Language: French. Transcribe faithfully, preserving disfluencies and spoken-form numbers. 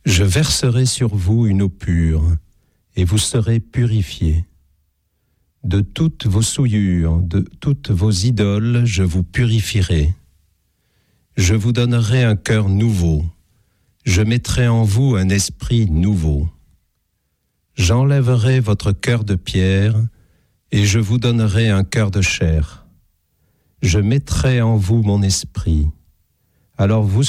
Je verserai sur vous une eau pure, et vous serez purifiés. De toutes vos souillures, de toutes vos idoles, je vous purifierai. Je vous donnerai un cœur nouveau. Je mettrai en vous un esprit nouveau. J'enlèverai votre cœur de pierre, et je vous donnerai un cœur de chair. Je mettrai en vous mon esprit. Alors vous